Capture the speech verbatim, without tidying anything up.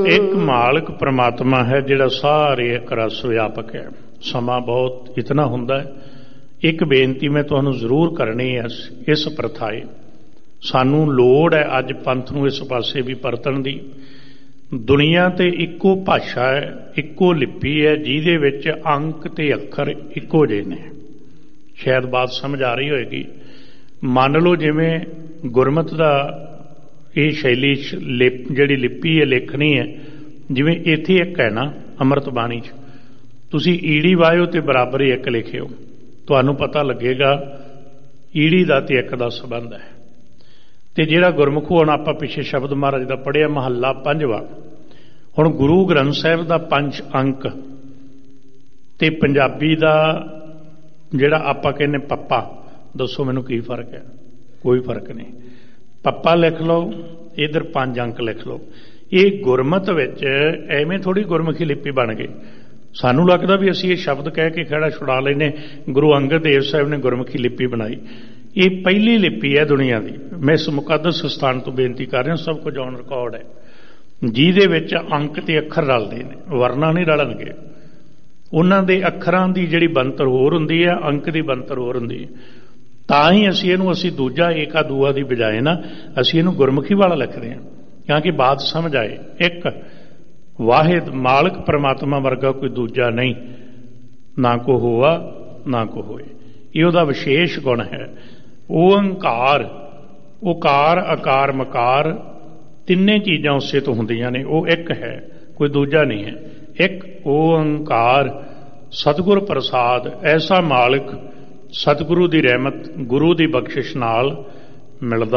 एक मालिक परमात्मा है जिहड़ा सारे एक रस व्यापक है। समा बहुत इतना हुंदा है। एक बेनती मैं तुहानूं जरूर करनी है इस प्रथाए सानूं लोड़ है अज पंथ नूं इस पासे भी परतण दी। दुनिया ते इक्को भाषा है, इक्को लिपि है जिहदे विच अंक ते अखर इक्को जिहे ने। शायद बात समझ आ रही होएगी। मान लो जिवें गुरमत दा ये शैली लिप जिहड़ी लिपि है लेखनी है, जिवें इत्थे एक है ना अमृत बाणी च तुसी ईड़ी वायो ते बराबर ही एक लिखिओ, तुहानूं पता लगेगा ईड़ी दा ते एक दा संबंध है। ते जिहड़ा गुरमुख हुण आपां पिछे शब्द महाराज दा पढ़िआ महला पंजवा, हुण गुरु ग्रंथ साहिब दा पंज अंक ते पंजाबी दा जिहड़ा आपां कहने पप्पा, दसो मैनूं की फर्क है? कोई फर्क नहीं। पप्पा लिख लो, इधर पंज अंक लिख लो। ये गुरमत विच एवें थोड़ी गुरमुखी लिपि बन गई। सानूं लगदा भी असीं ये शब्द कह के खड़ा छुड़ा लैने, गुरु अंगद देव साहिब ने गुरमुखी लिपि बनाई। ये पहली लिपि है दुनिया की। मैं इस मुकद्दस स्थान तो बेनती कर रहा, सब कुछ ऑन रिकॉर्ड है, जिहदे विच अंक ते अखर रलदे ने, वरना नहीं रलणगे। उन्हां दे अखरां दी जिहड़ी बनतर होर हुंदी है, अंक दी बनतर होर हुंदी है। तां ही असीं इहनूं असीं दूजा एका दूआ दी बजाए ना असीं इहनूं गुरमुखी वाला लिखदे हां, क्योंकि बात समझ आए। एक वाहिद मालिक परमात्मा वर्गा कोई दूजा नहीं, ना को होआ ना को होए। ये उहदा विशेष गुण है। ओंकार, उकार आकार मकार तिन्ने चीज़ां उसे तो हुंदियां ने, वो एक है, कोई दूजा नहीं है। एक ओंकार सतगुर प्रसाद, ऐसा मालिक सतगुरु की रहमत गुरु की बख्शिश नाल मिलदा